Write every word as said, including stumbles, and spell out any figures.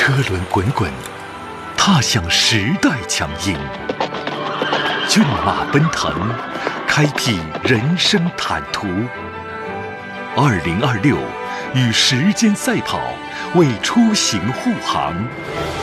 车轮滚滚，踏向时代强音；骏马奔腾，开辟人生坦途。二零二六，与时间赛跑，为出行护航。